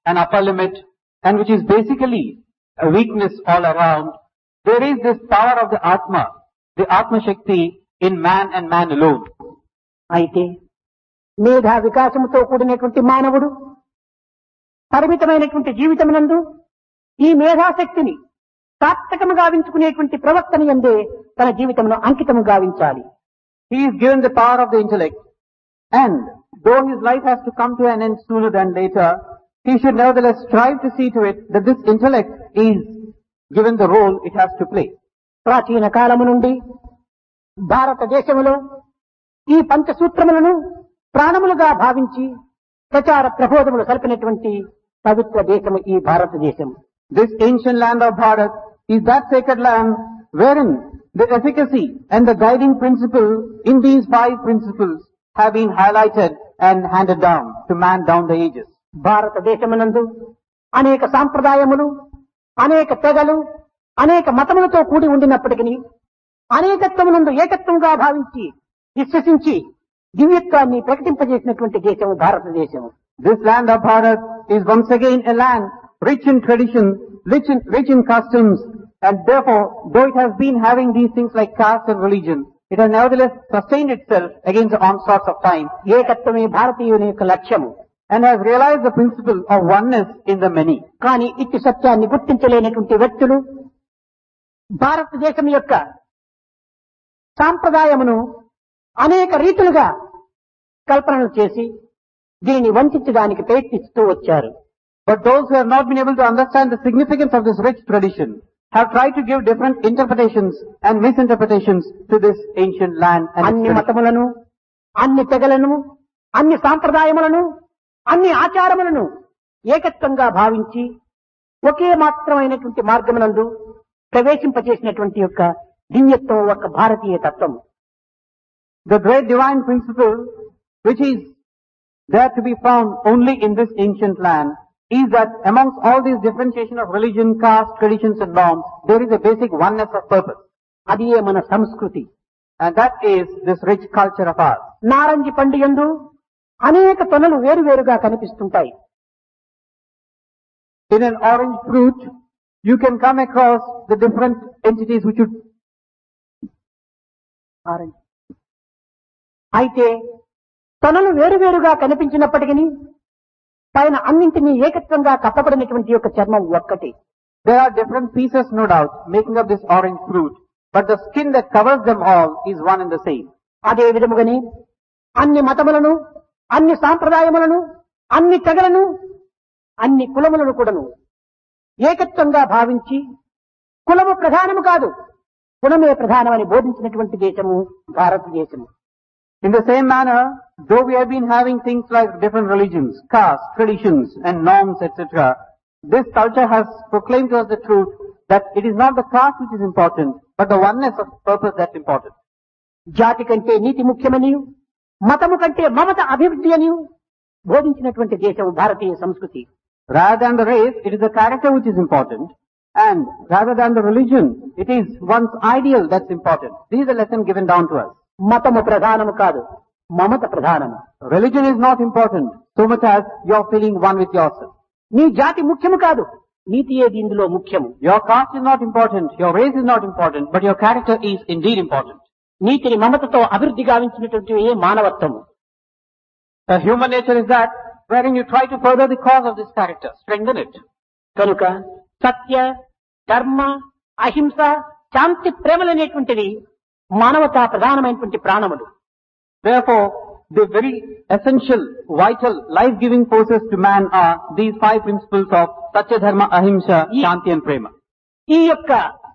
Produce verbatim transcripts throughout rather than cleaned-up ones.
an upper limit, and which is basically a weakness all around, there is this power of the Atma, the Atma Shakti in man and man alone. అయితే మేధా వికాసముతో కూడినటువంటి మానవుడు పరిమితమైనటువంటి జీవితమునందు ఈ మేధాశక్తిని సార్థకము గావించుకునేటువంటి ప్రవర్తన యందే తన జీవితమును అంకితము గావించాలి. He is given the power of the intellect, and though his life has to come to an end sooner than later, he should nevertheless strive to see to it that this intellect is given the role it has to play. ప్రాచీన కాలము నుండి భారతదేశములో ఈ పంచసూత్రములను ప్రాణములుగా భావించి ప్రచార ప్రబోధములు సల్పినటువంటి పవిత్ర దేశము ఈ భారతదేశం. This ancient land of Bharat is that sacred land wherein the efficacy and the guiding principle in these five principles have been highlighted and handed down to man down the ages. భారతదేశమునందు అనేక సాంప్రదాయములు, అనేక తెగలు, అనేక మతములతో కూడి ఉండినప్పటికీ అనేకత్వమునందు ఏకత్వంగా భావించి విశ్వసించి దివ్యత్వాన్ని ప్రకటింపజేసినటువంటి దేశం భారతదేశం. This land of Bharat is once again a land rich in tradition, rich in, rich in customs, and therefore, though it has been having these things like caste and religion, it has nevertheless sustained itself against the onslaughts of time. ఏకత్వమే భారతీయుని యొక్క లక్ష్యము. And has realized the principle of oneness in the many. కానీ ఇట్టి సత్యాన్ని గుర్తించలేనటువంటి వ్యక్తులు భారతదేశం యొక్క సాంప్రదాయమును అనేక రీతులుగా కల్పనలు చేసి దీనిని వంచడానికి ప్రయత్నిస్తూ వచ్చారు. But those who have not been able to understand the significance of this rich tradition have tried to give different interpretations and misinterpretations to this ancient land. And అన్ని మతములను, అన్ని తెగలను, అన్ని సాంప్రదాయములను, అన్ని ఆచారములను ఏకత్వంగా భావించి ఒకే మాత్రమైనటువంటి మార్గమునందు ప్రవేశింపచేసినటువంటి యొక్క దివ్యత్వం ఒక భారతీయ తత్వం. The great divine principle which is there to be found only in this ancient land is that amongst all these differentiation of religion, caste, traditions and norms, there is a basic oneness of purpose. అదియే మన సంస్కృతి. And that is this rich culture of ours. నారంజి పండు యందు అనేక తొనలు వేరువేరుగా కనిపిస్తుంటాయి. In an orange fruit, you can come across the different entities which would... orange అయితే తొనలు వేరువేరుగా కనిపించినప్పటికీ పైన అన్నింటినీ ఏకత్వంగా కప్పబడినటువంటి యొక్క చర్మం ఒక్కటి. There are different pieces, no doubt, making up this orange fruit, but the skin that covers them all is one and the same. అదే విధముగానే అన్ని మతములను, అన్ని సాంప్రదాయములను, అన్ని తెగలను, అన్ని కులములను కూడాను ఏకత్వంగా భావించి కులము ప్రధానము కాదు, కులమే ప్రధానమని బోధించినటువంటి దేశము భారతదేశము. In the same manner, though we have been having things like different religions, castes, traditions and norms, et cetera, this culture has proclaimed to us the truth that it is not the caste which is important, but the oneness of purpose that's important. జాతి కంటే నీతి ముఖ్యమని, మతము కంటే మమత అభివృద్ధి అని బోధించినటువంటి దేశం భారతీయ సంస్కృతి. Rather than the race, it is the character which is important, and rather than the religion, it is one's ideal that's important. This is the lesson given down to us. మతము ప్రధానము కాదు, మమత ప్రధానము. Religion is not important so much as you're feeling one with yourself. నీ జాతి ముఖ్యము కాదు, నీతి ఏది ఇందులో ముఖ్యము. Your caste is not important, your race is not important, but your character is indeed important. నీతిని మమతతో అభివృద్ధి గావించినటువంటి ఏ మానవత్వము. The human nature is that wherein you try to further the cause of this character, strengthen it. కనుక సత్య, ధర్మ, అహింస, శాంతి, ప్రేమలనేటువంటివి మానవతా ప్రధానమైనటువంటి ప్రాణములు. Therefore, the very essential, vital, life-giving forces to man are these five principles of Satya, Dharma, Ahimsa, Shanti and Prema. ఈ యొక్క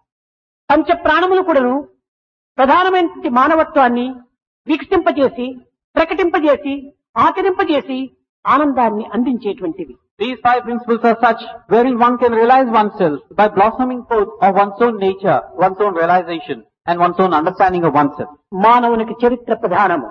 పంచ ప్రాణములు కూడాను ప్రధానమైనటువంటి మానవత్వాన్ని వికసింపజేసి, ప్రకటింపజేసి, ఆచరింపజేసి ఆనందాన్ని అందించేటువంటివి. These five principles are such wherein one can realize oneself by blossoming forth of one's own nature, one's own realization and one's own understanding of oneself. మానవునికి చరిత్ర ప్రధానము.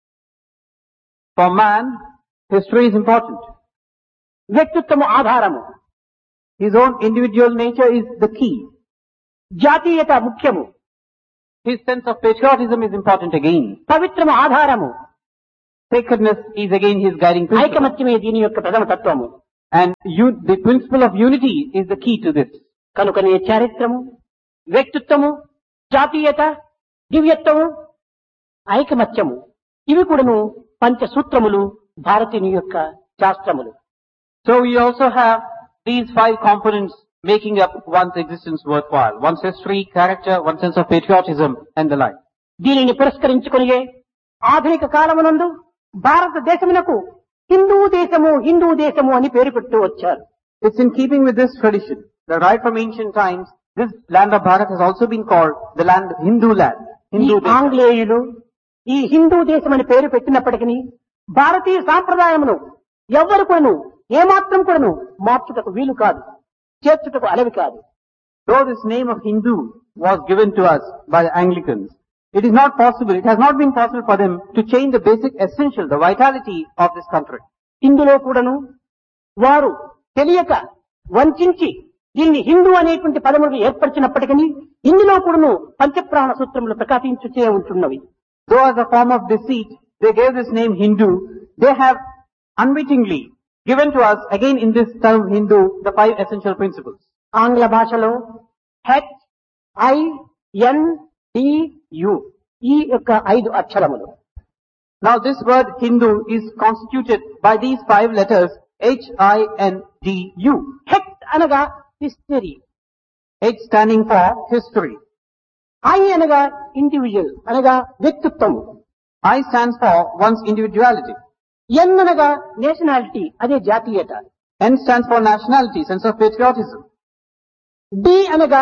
For man, history is important. వ్యక్తిత్వము ఆధారము. His own individual nature is the key. జాతీయత ముఖ్యము. His sense of patriotism is important again. పవిత్రము ఆధారము. Sacredness is again his guiding principle. ఐకమత్యమే దీని యొక్క ప్రథమ తత్వము. And you, the principle of unity is the key to this. కనుకనే చారిత్రము, వ్యక్తిత్వము, జాతీయత, దివ్యత్వము, ఐకమత్యము ఇవి కూడాను పంచసూత్రములు భారతీయుని యొక్క శాస్త్రములు. So we also have these five components making up one's existence worthwhile. One's history, character, one sense of patriotism and the like. దీనిని పురస్కరించుకొనియే ఆధునిక కాలమునందు భారతదేశమునకు హిందూ దేశము హిందూ దేశము అని పేరు పెడుతూ వచ్చారు. It's in keeping with this tradition that right from ancient times, this land of Bharat has also been called the land of Hindu land. ఈ Hindu desha. ఆంగ్లేయులు ఈ హిందూ దేశం అని పేరు పెట్టినప్పటికీ భారతీయ సాంప్రదాయమును ఎవ్వరు కూడాను ఏమాత్రం కూడాను మార్చుటకు వీలు కాదు, చేర్చుటకు అలవి కాదు. Though this name of Hindu was given to us by the Anglicans, it is not possible, it has not been possible for them to change the basic essential, the vitality of this country. ఇందులో కూడాను వారు తెలియక వంచించి దీన్ని హిందూ అనేటువంటి పదములు ఏర్పరిచినప్పటికీ ఇందులో కూడాను పంచప్రాణ సూత్రములు ప్రకాశించుచే ఉంటున్నవి. Though as a form of deceit, they gave this name Hindu, they have unwittingly given to us, again in this term Hindu, the five essential principles. ఆంగ్ల భాషలో H I N D you ఈ యొక్క ఐదు అక్షరములు. Now this word Hindu is constituted by these five letters H I N D U. H అనగా history, H standing for history. I అనగా individual అనగా వ్యక్తిత్వము, I stands for one's individuality. ఎన్ అనగా nationality అదే జాతీయత, N stands for nationality, sense of patriotism. D అనగా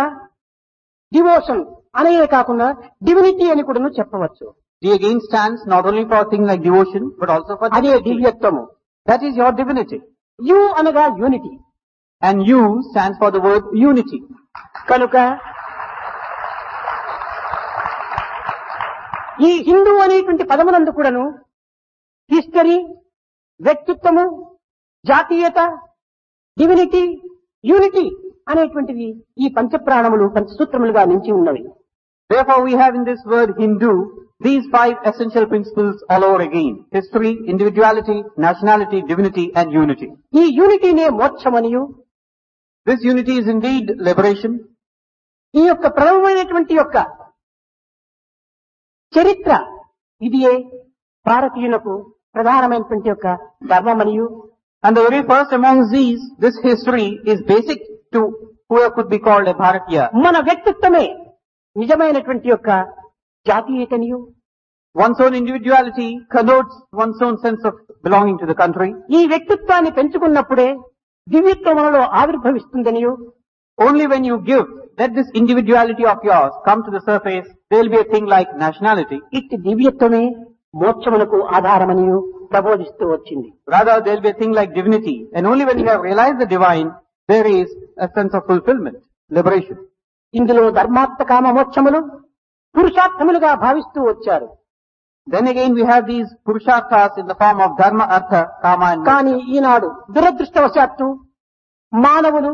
devotion అనే కాకుండా divinity అని కూడా చెప్పవచ్చు. D again stands not only for a thing like devotion, but also for అదే divinity. దివ్యత్వము. That is your divinity. You అనగా unity. And U stands for the word unity. కనుక ఈ హిందూ అనేటువంటి పదమునందు కూడాను హిస్టరీ, వ్యక్తిత్వము, జాతీయత, డివినిటీ, యూనిటీ అనేటువంటివి ఈ పంచప్రాణములు పంచసూత్రములుగా నిలిచి ఉన్నవి. Therefore we have in this word Hindu these five essential principles all over again. History, individuality, nationality, divinity and unity. ఈ యూనిటీనే మోక్షమనియు, This unity is indeed liberation. ఈ యొక్క ప్రథమమైనటువంటి యొక్క చరిత్ర ఇదియే భారతీయులకు ప్రధానమైనటువంటి యొక్క ధర్మమనియు, And the very first amongst these, this history is basic to whoever could be called a Bharatiya. మన వ్యక్తిత్వమే నిజమైనటువంటి యొక్క జాతీయతనియు. One's own individuality connotes one's own sense of belonging to the country. ఈ వ్యక్తిత్వాన్ని పెంచుకున్నప్పుడే దివ్యత్వములలో ఆవిర్భవిస్తుందనియు. Only when you give, let this individuality of yours come to the surface, there will be a thing like nationality. ఇట్టి దివ్యత్వమే మోక్షమునకు ఆధారమనియు ప్రబోధిస్తూ వచ్చింది. Rather, there will be a thing like divinity. And only when you have realized the divine, there is a sense of fulfillment, liberation. ఇందులో ధర్మార్థ కామ మోక్షములు పురుషార్థములుగా భావిస్తూ వచ్చారు. Then again we have these purusharthas in the form of dharma, artha, kama and moksha. కానీ ఈనాడు దురదృష్టవశాత్తు మానవులు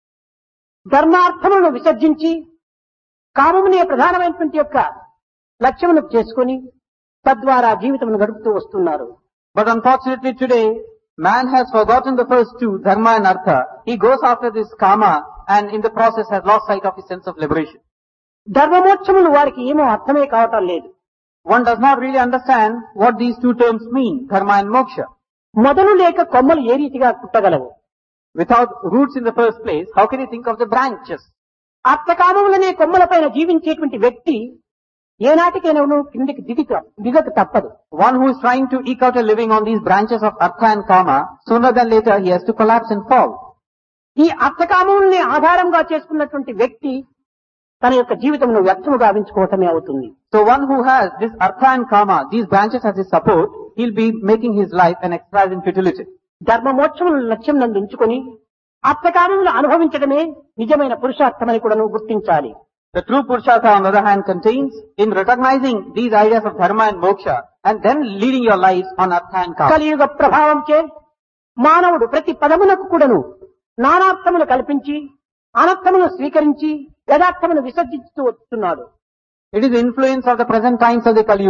ధర్మార్థములను విసర్జించి కామమునే ప్రధానమైనటువంటి యొక్క లక్ష్యమును చేసుకొని తద్వారా జీవితమును గడుపుతూ వస్తున్నారు. But unfortunately today, man has forgotten the first two, dharma and artha. He goes after this kama and in the process has lost sight of his sense of liberation. ధర్మమోక్షములు వారికి ఏమో అర్థమే కావటం లేదు. One does not really understand what these two terms mean, dharma and moksha. మొదలు లేక కొమ్మలు ఏ రీతిగా పుట్టగలవు? Without roots in the first place, how can you think of the branches? అర్థకామములనే కొమ్మలపైన జీవించేటువంటి వ్యక్తి ఏనాటికైనా కిందికి దిగి దిగక తప్పదు. One who is trying to eke out a living on these branches of artha and kama, sooner than later he has to collapse and fall. ఈ అర్థకామముల్ని ఆధారంగా చేసుకున్నటువంటి వ్యక్తి తన యొక్క జీవితమును వ్యర్థము గావించుకోవటమే అవుతుంది. So one who has this artha and kama, these branches as his support, he'll be making his life an exercise in futility. ధర్మమోక్షములను లక్ష్యం నందు ఉంచుకొని అర్థకామములు అనుభవించడమే నిజమైన పురుషార్థమని కూడా నువ్వు గుర్తించాలి. The true Purushartha on the other hand contains in recognizing these ideas of dharma and moksha and then leading your lives on artha and kama. కలియుగ ప్రభావంచే మానవుడు ప్రతి పదమునకు కూడాను నానార్థములు కల్పించి అనర్థమును స్వీకరించి యథార్థమును విసర్జిస్తూ వస్తున్నాడు. It is the influence of the present times of the Kali Yuga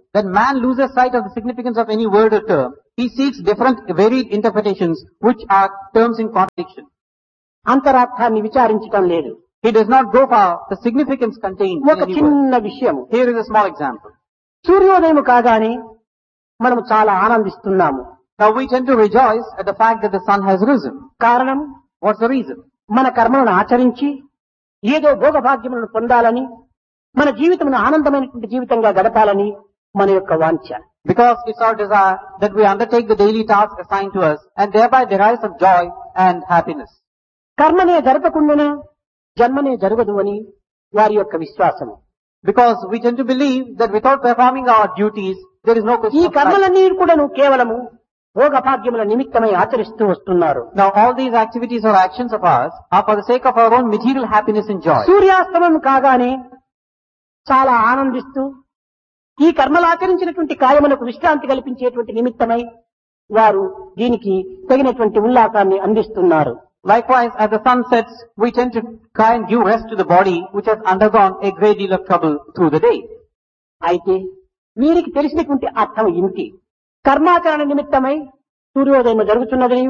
that man loses sight of the significance of any word or term. He seeks different, varied interpretations which are terms in contradiction. అంతరార్థాన్ని విచారించటం లేదు. He does not go for the significance contained in ఒక any word. చిన్న విషయము. Here is a small example. సూర్యోదయం కాగానే మనం చాలా ఆనందిస్తున్నాము. Now we tend to rejoice at the fact that the sun has risen. కారణం What's the reason? మన కర్మలను ఆచరించి ఏదో భోగభాగ్యములను పొందాలని, మన జీవితమును ఆనందమైనటువంటి జీవితంగా గడపాలని మన యొక్క వాంఛ. Because it's our desire that we undertake the daily task assigned to us and thereby derive some joy and happiness. కర్మనే జరపకుండానే జన్మనే జరగదు అని వారి యొక్క విశ్వాసము. Because we tend to believe that without performing our duties, there is no ఈ question of life. కర్మలన్నీ కూడాను కేవలము భోగభాగ్యముల నిమిత్తమై ఆచరిస్తూ వస్తున్నారు. Now all these activities or actions of ours are for the sake of our own material happiness and joy. సూర్యాస్తమం కాగానే చాలా ఆనందిస్తూ ఈ కర్మలు ఆచరించినటువంటి కాయములకు విశ్రాంతి కల్పించేటువంటి నిమిత్తమై వారు దీనికి తగినటువంటి ఉల్లాసాన్ని అందిస్తున్నారు. Likewise, as the sun sets, we tend to try and give rest to the body which has undergone a great deal of trouble through the day. అయితే వీరికి తెలిసినటువంటి అర్థం ఇంటి కర్మాచరణ నిమిత్తమై సూర్యోదయం జరుగుతున్నదని,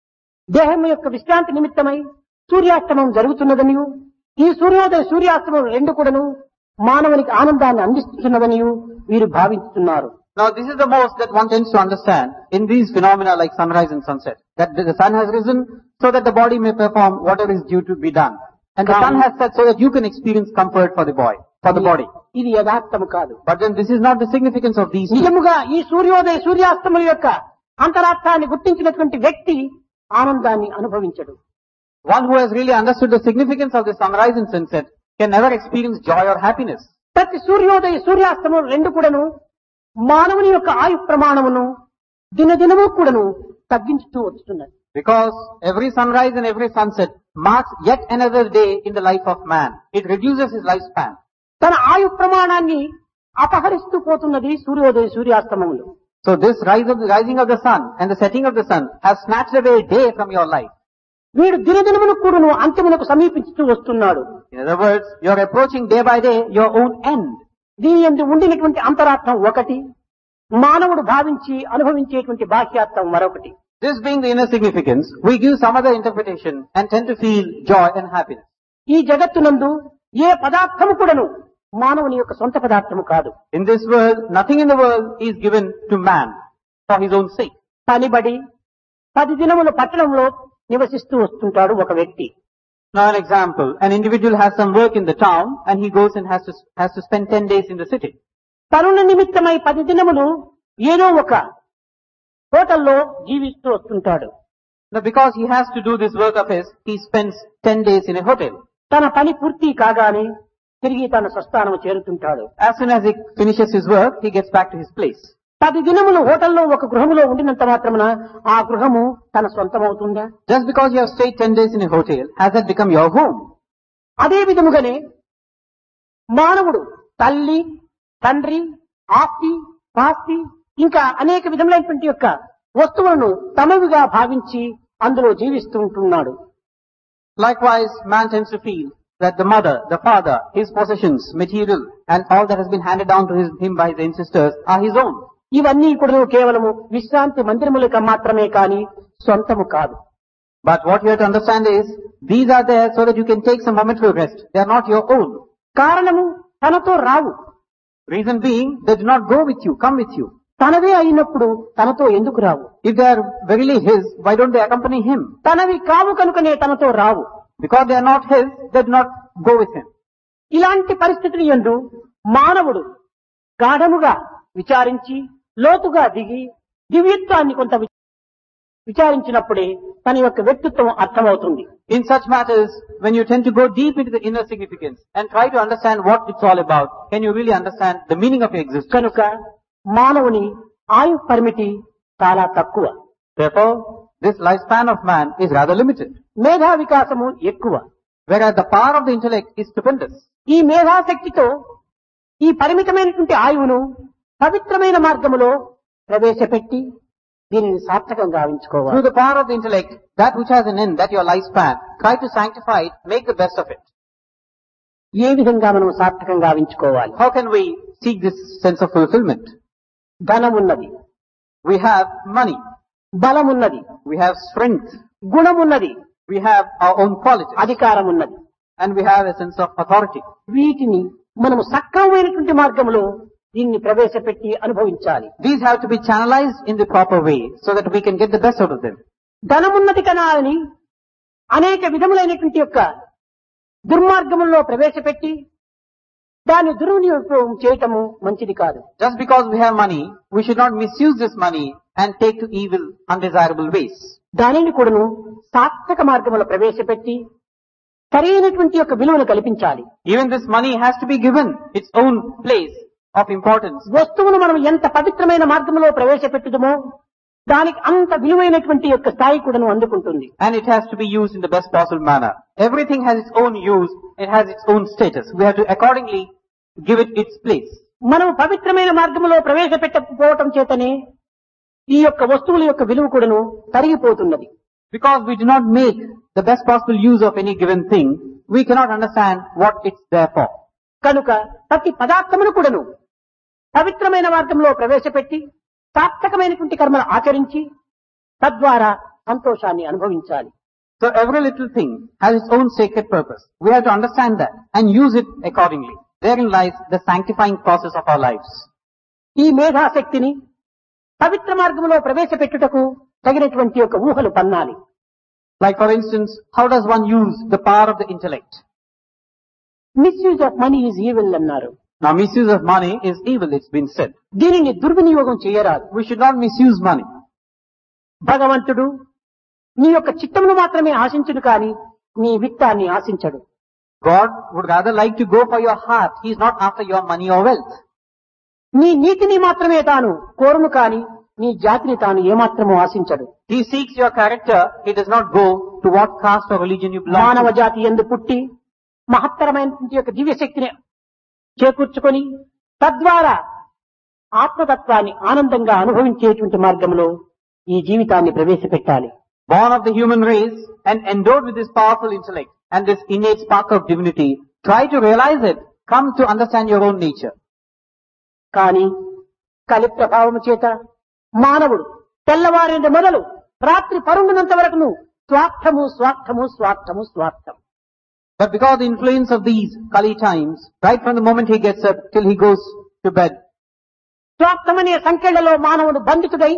దేహం యొక్క విశ్రాంతి నిమిత్తమై సూర్యాస్తమం జరుగుతున్నదని, ఈ సూర్యోదయ సూర్యాస్తమం రెండు కూడాను మానవునికి ఆనందాన్ని అందిస్తున్నదని వీరు భావిస్తున్నారు. Now this is the most that one tends to understand in these phenomena like sunrise and sunset. That the sun has risen so that the body may perform whatever is due to be done. And the sun has set so that you can experience comfort for the boy, for the body. ఇది యథార్థము కాదు. But then this is not the significance of these two. నిజముగా ఈ సూర్యోదయ సూర్యాస్తమం యొక్క అంతరార్థాన్ని గుర్తించినటువంటి వ్యక్తి ఆనందాన్ని అనుభవించడు. One who has really understood the significance of the sunrise and sunset can never experience joy or happiness. ప్రతి సూర్యోదయ సూర్యాస్తమం రెండు కూడాను మానవుని యొక్క ఆయు ప్రమాణమును దినదినము కూడాను తగ్గించుతూ వస్తున్నది. Because every sunrise and every sunset marks yet another day in the life of man. It reduces his lifespan. తన ఆయు ప్రమాణాన్ని అపహరిస్తూ పోతున్నది సూర్యోదయ సూర్యాస్తమములు. So this rise of the rising of the sun and the setting of the sun has snatched away a day from your life. వీడు దినదినమును కూడాను అంత్యమునకు సమీపిస్తూ వస్తున్నాడు. In other words, you are approaching day by day your own end. దీని యందు ఉండినటువంటి అంతరార్థం ఒకటి, మానవుడు భావించి అనుభవించేటువంటి బాహ్యార్థం మరొకటి. This being the inner significance, we give some other interpretation and tend to feel joy and happiness. ఈ జగత్తునందు ఏ పదార్థము కూడాను మానవుని యొక్క సొంత పదార్థము కాదు. In this world, nothing in the world is given to man for his own sake. పనిబడి పది దినముల పట్టణంలో నివసిస్తూ వస్తుంటాడు ఒక వ్యక్తి. Now an example, an individual has some work in the town and he goes and has to, has to spend ten days in the city. పనుల నిమిత్తమై పది దినములు ఏదో ఒక హోటల్లో జీవిస్తూ వస్తుంటాడు. Now because he has to do this work of his, he spends ten days in a hotel. తన పని పూర్తి కాగానే తిరిగి తన స్వస్థానం చేరుతుంటాడు. As soon as he finishes his work, he gets back to his place. పది దినములు హోటల్లో ఒక గృహములో ఉండినంత మాత్రమున ఆ గృహము తన సొంతమవుతుందా? Just because you have stayed ten days in a hotel, has that become your home? అదే విధముగానే మానవుడు తల్లి, తండ్రి, ఆస్తి, పాస్తి ఇంకా అనేక విధములైనటువంటి యొక్క వస్తువులను తమవిగా భావించి అందులో జీవిస్తూ ఉంటున్నాడు. Likewise, man tends to feel that the mother, the father, his possessions, material, and all that has been handed down to his, him by his ancestors are his own. ఇవన్నీ కూడా కేవలము విశ్రాంతి మందిరములకు మాత్రమే కాని సొంతము కాదు. But what you have to understand is, these are there so that you can take some momentary rest. They are not your own. కారణము తనతో రావు. Reason being, they do not go with you, come with you. తనవే అయినప్పుడు తనతో ఎందుకు రావు? If they are verily his, why don't they accompany him? తనవి కావు కనుకనే తనతో రావు. Because they are not his, they do not go with him. ఇలాంటి పరిస్థితులు యందు మానవుడు గాఢముగా విచారించి లోతుగా దిగి దివ్యత్వాన్ని కొంత విచారించినప్పుడే తన యొక్క వ్యక్తిత్వం అర్థమవుతుంది. In such matters, when you tend to go deep into the inner significance and try to understand what it's all about, can you really understand the meaning of your existence? కనుక మానవుని ఆయు పరిమితి చాలా తక్కువ. Therefore, this lifespan of man is rather limited. మేధా వికాసము ఎక్కువ. Whereas the power of the intellect is stupendous. ఈ మేధాశక్తితో ఈ పరిమితమైనటువంటి ఆయువును పవిత్రమైన మార్గములో ప్రవేశపెట్టి దీనిని సార్థకంగా గావించుకోవాలి. Through the power of the intellect, that which has an end, that your lifespan, try to sanctify it, make the best of it. ఏ విధంగా మనం సార్థకంగా గావించుకోవాలి? How can we seek this sense of fulfillment? ధనం ఉన్నది, We have money. బలం ఉన్నది, We have strength. గుణం ఉన్నది, We have our own qualities. అధికారం ఉన్నది. And we have a sense of authority. వీటిని మనము సక్రమమైనటువంటి మార్గంలో దీన్ని ప్రవేశపెట్టి అనుభవించాలి. These have to be channelized in the proper way so that we can get the best out of them. ధనమున్నది కనా అని అనేక విధములైనటువంటి యొక్క దుర్మార్గముల్లో ప్రవేశపెట్టి దాన్ని దుర్వినియోగం చేయటము మంచిది కాదు. Just because we have money, we should not misuse this money and take to evil, undesirable ways. దానిని కూడాను సాత్విక మార్గంలో ప్రవేశపెట్టి సరైనటువంటి యొక్క విలువను కల్పించాలి. Even this money has to be given its own place of importance. వస్తువును మనం ఎంత పవిత్రమైన మార్గంలో ప్రవేశపెట్టుదమో దానికి అంత విలువైనటువంటి యొక్క స్థాయి కూడాను అందుకుంటుంది. And it has to be used in the best possible manner. Everything has its own use, it has its own status. We have to accordingly give it its place. మనం పవిత్రమైన మార్గంలో ప్రవేశపెట్టకపోవటం చేతనే ఈ యొక్క వస్తువుల యొక్క విలువ కూడాను తరిగిపోతున్నది. Because we do not make the best possible use of any given thing, we cannot understand what it's there for. కనుక ప్రతి పదార్థమును కూడాను పవిత్రమైన మార్గంలో ప్రవేశపెట్టి సార్థకమైనటువంటి కర్మను ఆచరించి తద్వారా సంతోషాన్ని అనుభవించాలి. So every little thing has its own sacred purpose. We have to understand that and use it accordingly. Therein lies the sanctifying process of our lives. ఈ మేధాశక్తిని పవిత్ర మార్గంలో ప్రవేశపెట్టుటకు తగినటువంటి యొక్క ఊహలు పన్నాలి. Like for instance, how does one use the power of the intellect? Misuse of money is evil అన్నారు. Now misuse of money is evil, it's been said. దీనిని దుర్వినియోగం చేయరాదు. We should not misuse money. భగవంతుడు నీ యొక్క చిత్తమును మాత్రమే ఆశించుడు కాని నీ విత్తాన్ని ఆశించడు. God would rather like to go for your heart. He is not after your money or wealth. నీ నీతిని మాత్రమే తాను కోరును కాని నీ జాతిని తాను ఏమాత్రము ఆశించడు. He seeks your character. He does not go to what caste or religion you belong మానవ to. జాతి యందు పుట్టి మహత్తరమైనటువంటి యొక్క దివ్య శక్తిని చేకూర్చుకొని తద్వారా ఆత్మతత్వాన్ని ఆనందంగా అనుభవించేటువంటి మార్గంలో ఈ జీవితాన్ని ప్రవేశపెట్టాలి. Born of the human race and endowed with this powerful intellect and this innate spark of divinity, try to realize it. Come to understand your own nature. కానీ కలి ప్రభావము చేత మానవుడు తెల్లవారిన మొదలు రాత్రి పరుండునంత వరకును స్వార్థము స్వార్థము స్వార్థము స్వార్థం. But because the influence of these Kali times, right from the moment he gets up till he goes to bed, స్వార్థమనే సంఖ్యలలో మానవుడు బంధితుడై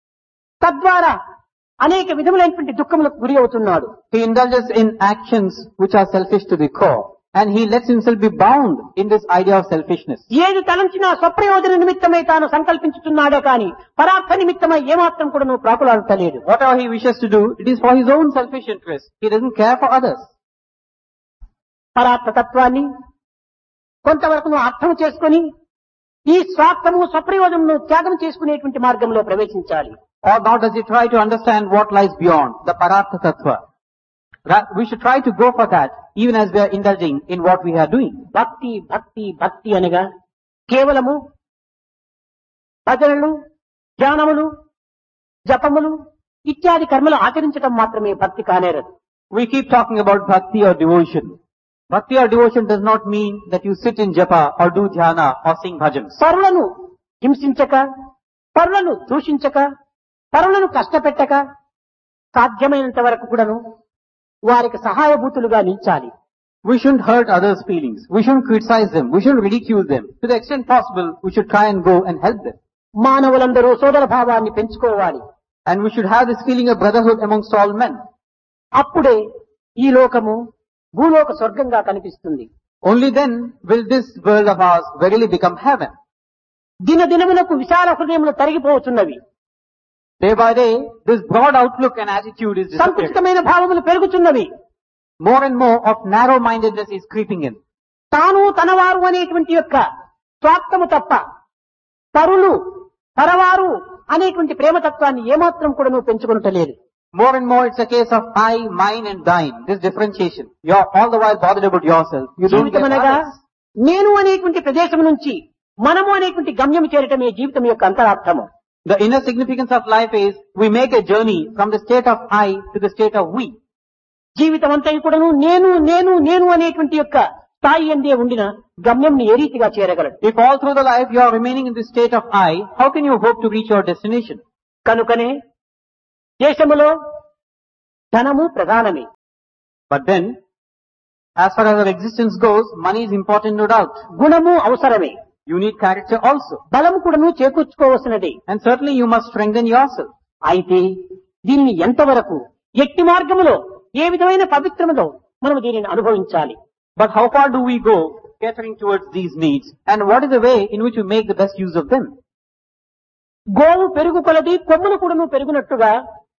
తద్వారా అనేక విధములైనటువంటి దుఃఖములకు గురి అవుతున్నాడు. he indulges in actions which are selfish to the core, and he lets himself be bound in this idea of selfishness. ఏది తలంచినా స్వప్రయోజన నిమిత్తమై తాను సంకల్పించుతున్నాడే కాని పరార్థ నిమిత్తమై ఏమాత్రం కూడా నువ్వు ప్రాకులాడతలేడు. Whatever he wishes to do, it is for his own selfish interest. He doesn't care for others. పరార్థ తత్వాన్ని కొంతవరకు నువ్వు అర్థం చేసుకుని ఈ స్వార్థము స్వప్రయోజనము త్యాగం చేసుకునేటువంటి మార్గంలో ప్రవేశించాలి. Or now does he try to understand what lies beyond the Paratha Tattva? Ra- We should try to go for that even as we are indulging in what we are doing. భక్తి భక్తి భక్తి అనగా కేవలము భజనలు ధ్యానములు జపములు ఇత్యాది కర్మలు ఆచరించడం మాత్రమే భక్తి కానేరదు. We keep talking about bhakti or devotion. Bhakti or devotion does not mean that you sit in japa or do dhyana or sing bhajans. పరులను హింసించక పరులను దూషించక పరులను కష్టపెట్టక సాధ్యమైనంత వరకు కూడాను వారికి సహాయభూతులుగా నిలిచాలి. We shouldn't hurt others' feelings. We shouldn't criticize them. We shouldn't ridicule them. To the extent possible, we should try and go and help them. మానవులందరూ సోదర భావాన్ని పెంచుకోవాలి. And we should have this feeling of brotherhood amongst all men. అప్పుడే ఈ లోకము భూలోక స్వర్గంగా కనిపిస్తుంది. Only then will this world of ours verily become heaven. దినదినమునకు విశాల హృదయములు తరిగిపోతున్నవి. Day by day, this broad outlook and attitude is disappearing. సంకుచితమైన భావములు పెరుగుతున్నవి. More and more of narrow-mindedness is creeping in. తాను తనవారు అనేటువంటి యొక్క స్వార్థము తప్ప పరులు పరవారు అనేటువంటి ప్రేమతత్వాన్ని ఏమాత్రం కూడా నువ్వు పెంచుకుంటలేదు. More and more it's a case of I, mine and thine. This differentiation. You're all the while bothered about yourself. You don't get జీవితమనగా others. నేను అనేటువంటి ప్రదేశం నుంచి మనము అనేటువంటి గమ్యం చేరటమే జీవితం యొక్క అంతరార్థము. The inner significance of life is we make a journey from the state of I to the state of we. జీవితం అంతా కూడాను నేను నేను నేను అనేటువంటి యొక్క స్థాయి అందే ఉండిన గమ్యంని ఏ రీతిగా చేరగలడు? If all through the life you are remaining in the state of I, how can you hope to reach your destination? కనుకనే దేశములో ధనము ప్రధానమే. But then, as far as our existence goes, money is important, no doubt. గుణము అవసరమే. You need character also. బలము కూడాను చేకూర్చుకోవలసినది. And certainly you must strengthen yourself. అయితే దీనిని ఎంతవరకు ఎట్టి మార్గములో ఏ విధమైన పవిత్రములో మనం దీనిని అనుభవించాలి? But how far do we go catering towards these needs? And what is the way in which we make the best use of them? గోవు పెరుగు కొలది కొమ్ములు కూడాను పెరుగునట్టుగా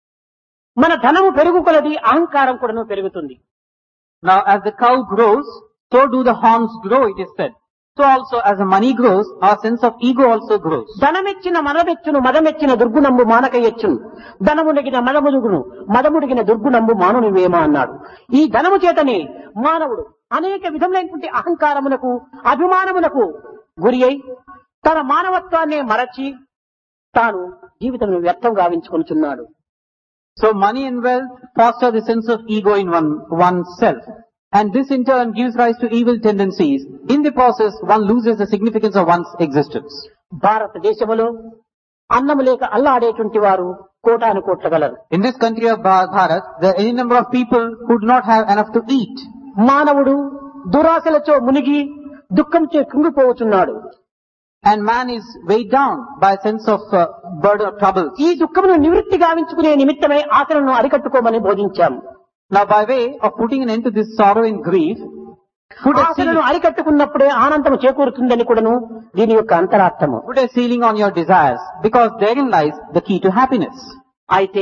మన ధనము పెరుగు కొలది అహంకారం కూడాను పెరుగుతుంది. Now as the cow grows, so do the horns grow, it is said. So also as the money grows, our sense of ego also grows. ధనమెచ్చిన మనమెచ్చును మదమెచ్చిన దుర్గుణంబు మానక ఎచ్చును ధనముడిగిన మదముడుగును మదముడిగిన దుర్గుణంబు మానునివేమా అన్నాడు. ఈ ధనము చేతనే మానవుడు అనేక విధములైనటువంటి అహంకారములకు అభిమానములకు గురి అయి తన మానవత్వాన్ని మరచి తాను జీవితం వ్యర్థం గావించుకొనుచున్నాడు. So money and wealth foster the sense of ego in one oneself. And this in turn gives rise to evil tendencies. In the process, one loses the significance of one's existence. భారతదేశంలో అన్నము లేక అల్లాడేటువంటి వారు కోటాను కోట్ల గలరు. In this country of Bharat, there are any number of people who do not have enough to eat. మానవుడు దురాశలతో మునిగి దుఃఖంచే కుంగిపోవచున్నాడు. And man is weighed down by a sense of uh, burden of troubles. ఈ దుఃఖమును నివృత్తి గావించుకునే నిమిత్తమై ఆశలను అరికట్టుకోమని బోధించాము. Now by way of putting an end to this sorrow and grief, put a ఆశలను ceiling, అరికట్టుకున్నప్పుడే ఆనందం చేకూరుతుందని కూడాను దీని యొక్క అంతరార్థము. put a ceiling on your desires, because therein lies the key to happiness. అయితే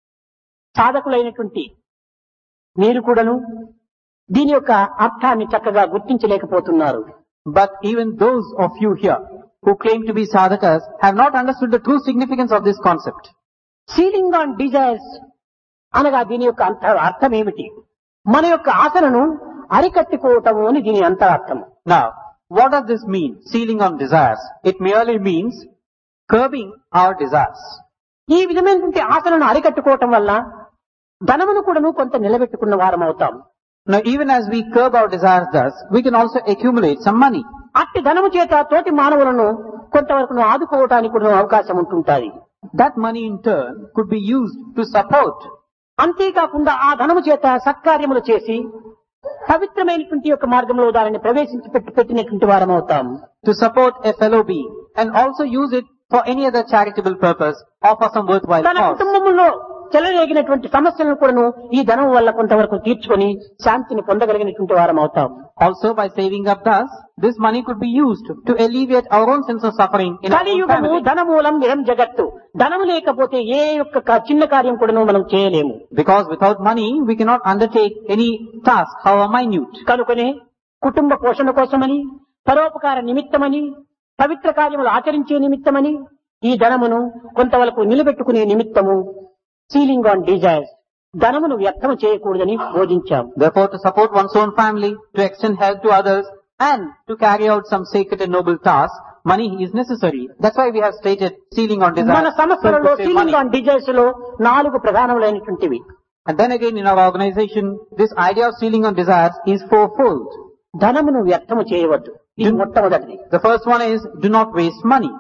సాధకులైనటువంటి మీరు కూడాను దీని యొక్క అర్థాన్ని చక్కగా గుర్తించలేకపోతున్నారు. But even those of you here who claim to be sadhakas have not understood the true significance of this concept. Ceiling on desires అనగా దీని యొక్క అంత అర్థం ఏమిటి? మన యొక్క ఆశలను అరికట్టుకోవటము అని దీని అంతరార్థము. Now, what does this mean? Sealing on desires. It merely means curbing our desires. ఈ విధమైనటువంటి ఆశలను అరికట్టుకోవటం వల్ల ధనమును కూడాను కొంత నిలబెట్టుకున్న వారం అవుతాం. Now, even as we curb our desires thus, we can also accumulate some money. అట్టి ధనము చేత తోటి మానవులను కొంతవరకు ఆదుకోవటానికి కూడా అవకాశం ఉంటుంటాయి. That money in turn could be used to support. అంతేకాకుండా ఆ ధనము చేత సత్కార్యములు చేసి పవిత్రమైనటువంటి యొక్క మార్గంలో దానిని ప్రవేశించి పెట్టి పెట్టినటువంటి వారం అవుతాం. To support a fellow being and also use it for any other charitable purpose or for some worthwhile తన cause. కుటుంబంలో చెలరేగినటువంటి సమస్యలను కూడాను ఈ ధనం వల్ల కొంతవరకు తీర్చుకొని శాంతిని పొందగలిగినటువంటి వారం అవుతాం. Also by saving up thus, this money could be used to alleviate our own sense of suffering in our own కలియుగము family. ధనమూలం నిరం జగత్తు. ధనము లేకపోతే ఏ యొక్క క- చిన్న కార్యం కూడాను మనం చేయలేము. Because without money, we cannot undertake any task, however minute. కనుకనే కుటుంబ పోషణ కోసమని పరోపకార నిమిత్తమని పవిత్ర కార్యములు ఆచరించే నిమిత్తమని ఈ ధనమును కొంతవరకు నిలబెట్టుకునే నిమిత్తము సీలింగ్ ఆన్ డిజైర్స్ ధనమును వ్యర్థం చేయకూడదని బోధించాం. Therefore, to support one's own family, to extend help to others, and to carry out some sacred and noble tasks, money is necessary. That's why we have stated sealing on desires. మన సంస్థలలో So to save ceiling money. On desires లో నాలుగు ప్రధానములైనటువంటివి. And then again in our organization, this idea of sealing on desires is fourfold. ధనమును వ్యర్థము చేయవద్దు. ఇది మొట్టమొదటిది. The first one is, do not waste money.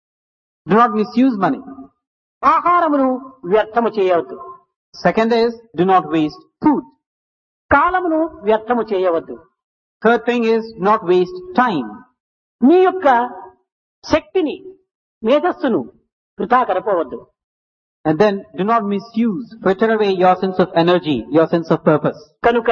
Do not misuse money. ఆహారమును వ్యర్థము చేయవద్దు. Second is, do not waste food. కాలమును వ్యర్థము చేయవద్దు. Third thing is, do not waste time. మీ యొక్క శక్తిని మేధస్సును వృథా గడపవద్దు. And then, do not misuse, fritter away your sense of energy, your sense of purpose. కనుక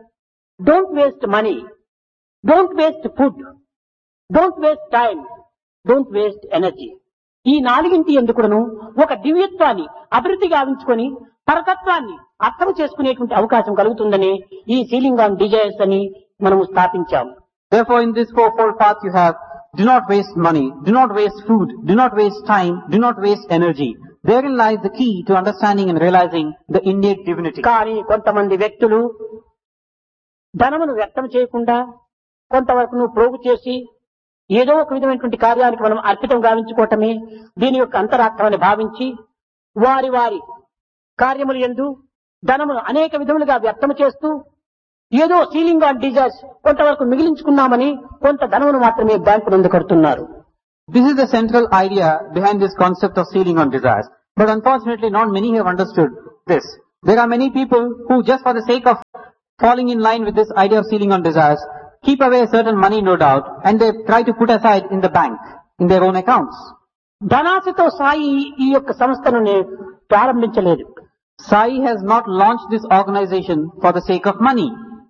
don't waste money, don't waste food, don't waste time, don't waste energy. ఈ నాలుగింటి ఎందుకును ఒక దివ్యత్వాన్ని అభివృద్ధి గావించుకొని పరతత్వాన్ని అర్థం చేసుకునేటువంటి అవకాశం కలుగుతుందని ఈ సీలింగ్ ఆన్ డిజైర్స్ అని మనము స్థాపించాము. Therefore, in this fourfold path you have, do not waste money, do not waste food, do not waste time, do not waste energy. Therein lies the key to understanding and realizing the innate divinity. కానీ కొంతమంది వ్యక్తులు ధనమును వ్యర్థం చేయకుండా కొంతవరకు ప్రోగు చేసి ఏదో ఒక విధమైనటువంటి కార్యానికి మనం అర్పితం గావించుకోవటమే దీని యొక్క అంతరార్థమని భావించి వారి వారి కార్యములు యందు ధనమును అనేక విధములుగా వ్యర్థము చేస్తూ ఏదో సీలింగ్ ఆన్ డిజైర్స్ కొంతవరకు మిగిలించుకున్నామని కొంత ధనమును మాత్రమే బ్యాంకు నందు కడుతున్నారు. This is the central idea behind this concept of ceiling on desires. But unfortunately not many have understood this. There are many people who just for the sake of falling in line with this idea of ceiling on desires, keep away a certain money no doubt and they try to put aside in the bank, in their own accounts. ధనాశతో Sai ఈ యొక్క సంస్థను ప్రారంభించలేదు. Sai has not launched this organization for the sake of money.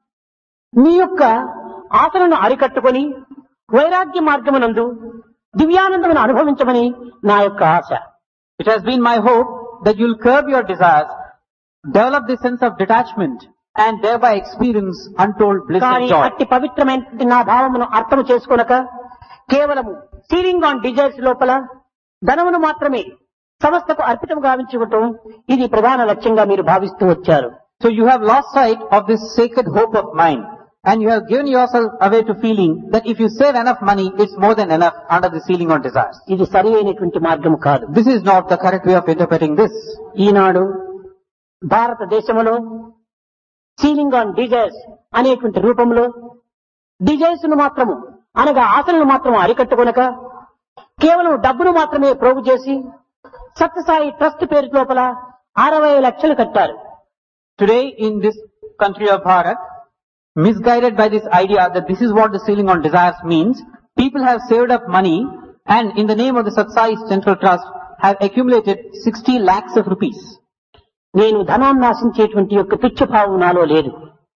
మీ యొక్క ఆశలను అరికట్టుకొని వైరాగ్య మార్గమునందు దివ్యానందమును అనుభవించమని నా యొక్క ఆశ. It has been my hope that you'll curb your desires, develop this sense of detachment and thereby experience untold bliss and joy. అట్టి పవిత్రమైన నా భావమును అర్థం చేసుకొనక కేవలము సీలింగ్ ఆన్ డిజైర్స్ లోపల ధనమును మాత్రమే సంస్థకు అర్పితం గావించుకోవటం ఇది ప్రధాన లక్ష్యంగా మీరు భావిస్తూ వచ్చారు. So you have lost sight of this sacred hope of mine and you have given yourself away to feeling that if you save enough money, it's more than enough under the ceiling on desires. ఇది సరి అయినటువంటి మార్గం కాదు. This is not the correct way of interpreting this. ఈనాడు భారతదేశంలో ceiling on desires అనేటువంటి రూపంలో desires ను మాత్రము అనగా ఆశలను మాత్రం అరికట్టుకొనక కేవలం డబ్బును మాత్రమే ప్రోగు చేసి సత్యసాయి ట్రస్ట్ పేరు లోపల అరవై లక్షలు కట్టారు. Today in this country of Bharat, misguided by this idea that this is what the ceiling on desires means, people have saved up money and in the name of the Satsai Central Trust have accumulated sixty lakhs of rupees. నేను ధనాన్ని ఆశించేటువంటి యొక్క తుచ్చభావం నాలో లేదు.